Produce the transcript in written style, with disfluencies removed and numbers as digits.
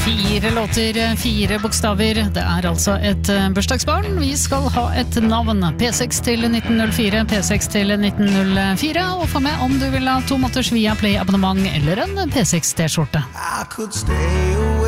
4 låter, 4 bokstaver. Det altså et bursdagsbarn. Vi skal ha et navn. P6 til 1904, P6 til 1904. Og få med om du vil ha 2 måneders Viaplay abonnement eller en P6 T-skjorte. I could stay away